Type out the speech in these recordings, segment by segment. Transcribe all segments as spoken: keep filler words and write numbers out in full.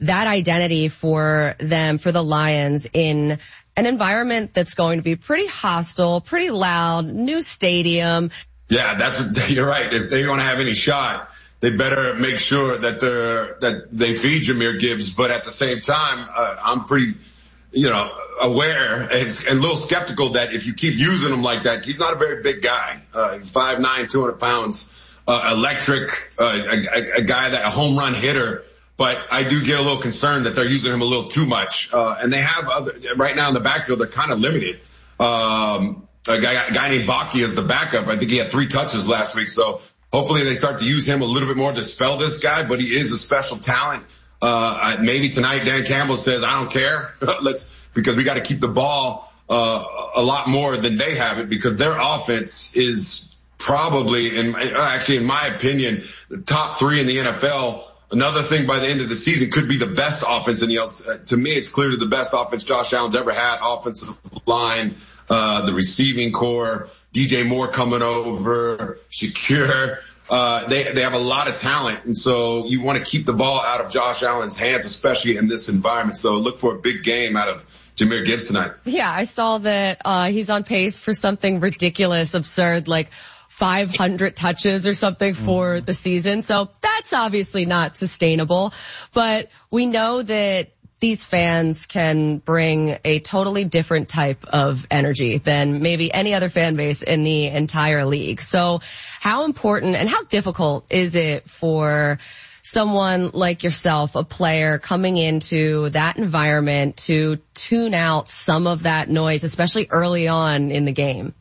that identity for them, for the Lions, in an environment that's going to be pretty hostile, pretty loud, new stadium. Yeah, that's, you're right. If they want to have any shot, they better make sure that they're, that they feed Jahmyr Gibbs. But at the same time, uh, I'm pretty, you know, aware and, and a little skeptical that if you keep using him like that, he's not a very big guy, uh, five nine, two hundred pounds, uh, electric, uh, a, a guy that a home run hitter. But I do get a little concerned that they're using him a little too much. Uh, and they have other, right now in the backfield, they're kind of limited. Um, a guy, a guy named Baki is the backup. I think he had three touches last week. So hopefully they start to use him a little bit more to spell this guy, but he is a special talent. Uh, maybe tonight Dan Campbell says, I don't care. Let's, because we got to keep the ball, uh, a lot more than they have it, because their offense is probably, in actually, in my opinion, the top three in the N F L. Another thing, by the end of the season, could be the best offense in the, uh, to me, it's clearly the best offense Josh Allen's ever had. Offensive line, uh, the receiving core, D J Moore coming over, Shakir. Uh, they, they have a lot of talent. And so you want to keep the ball out of Josh Allen's hands, especially in this environment. So look for a big game out of Jahmyr Gibbs tonight. Yeah, I saw that, uh, he's on pace for something ridiculous, absurd, like five hundred touches or something for the season. So that's obviously not sustainable, but we know that these fans can bring a totally different type of energy than maybe any other fan base in the entire league. So how important and how difficult is it for someone like yourself, a player coming into that environment, to tune out some of that noise, especially early on in the game?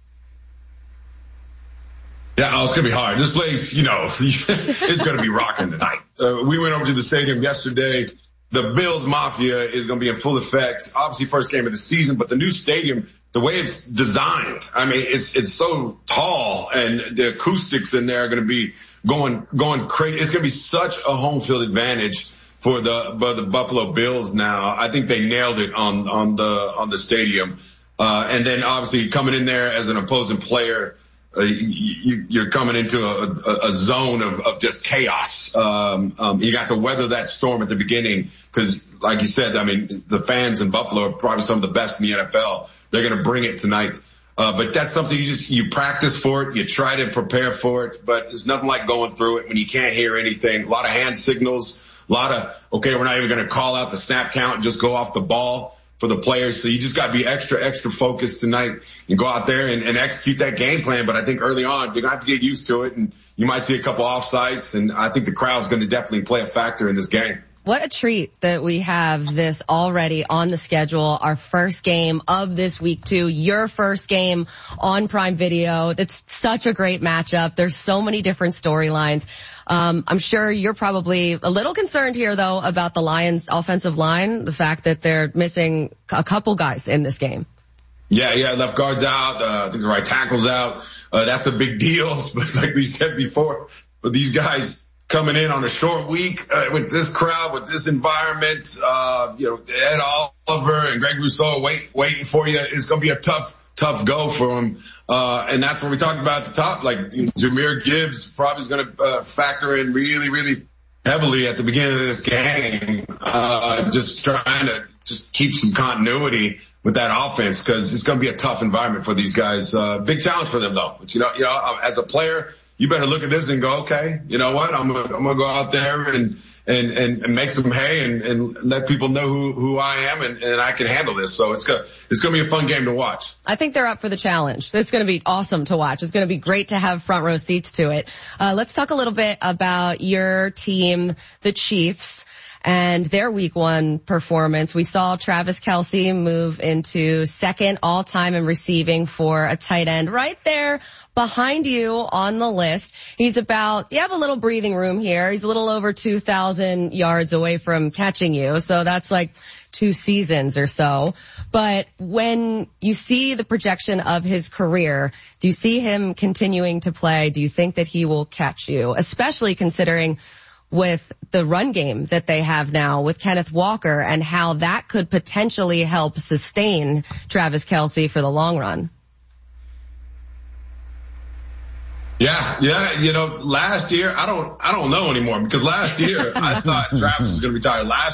Yeah, oh, it's going to be hard. This place, you know, it's going to be rocking tonight. Uh, we went over to the stadium yesterday. The Bills Mafia is going to be in full effect. Obviously, first game of the season, but the new stadium, the way it's designed, I mean, it's it's so tall, and the acoustics in there are going to be going going crazy. It's going to be such a home field advantage for the for the Buffalo Bills now. I think they nailed it on on the on the stadium. Uh, and then obviously coming in there as an opposing player, Uh, you, you're coming into a, a, a zone of, of just chaos. Um, um, you got to weather that storm at the beginning because, like you said, I mean, the fans in Buffalo are probably some of the best in the N F L. They're going to bring it tonight. Uh, but that's something you just, you practice for it. You try to prepare for it, but there's nothing like going through it when you can't hear anything. A lot of hand signals, a lot of, okay, we're not even going to call out the snap count and just go off the ball for the players. So you just got to be extra, extra focused tonight and go out there and, and execute that game plan. But I think early on, you're going to have to get used to it, and you might see a couple offsides, and I think the crowd's going to definitely play a factor in this game. What a treat that we have this already on the schedule, our first game of this week too, your first game on Prime Video. It's such a great matchup. There's so many different storylines. Um, I'm sure you're probably a little concerned here though about the Lions offensive line, the fact that they're missing a couple guys in this game. Yeah, yeah, left guard's out. Uh, I think the right tackle's out. Uh, that's a big deal. But like we said before, but these guys coming in on a short week uh, with this crowd, with this environment, uh, you know, Ed Oliver and Greg Rousseau wait, waiting for you. It's going to be a tough, tough go for them. Uh, and that's what we talked about at the top. Like Jahmyr Gibbs probably is going to uh, factor in really, really heavily at the beginning of this game. Uh, just trying to just keep some continuity with that offense, because it's going to be a tough environment for these guys. Uh, big challenge for them though. But you know, you know, as a player, you better look at this and go, okay, you know what? I'm gonna, I'm gonna go out there and, and, and, and make some hay and, and let people know who, who I am, and, and I can handle this. So it's gonna, it's gonna be a fun game to watch. I think they're up for the challenge. It's gonna be awesome to watch. It's gonna be great to have front row seats to it. Uh, let's talk a little bit about your team, the Chiefs, and their week one performance. We saw Travis Kelce move into second all time in receiving for a tight end, right there behind you on the list. He's about, you have a little breathing room here. He's a little over two thousand yards away from catching you. So that's like two seasons or so. But when you see the projection of his career, do you see him continuing to play? Do you think that he will catch you, especially considering with the run game that they have now with Kenneth Walker and how that could potentially help sustain Travis Kelce for the long run? Yeah, yeah, you know, last year, I don't, I don't know anymore, because last year I thought Travis was going to retire last